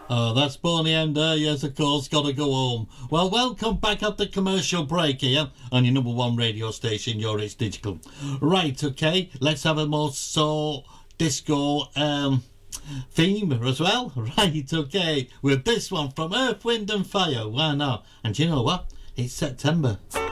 Oh, that's Boney M there. Yes, of course, gotta go home. Well, welcome back at the commercial break here on your number one radio station, Your It's Digital. Right, okay, let's have a more disco theme as well. Right, okay, with this one from Earth, Wind and Fire. Why not? And you know what? It's September.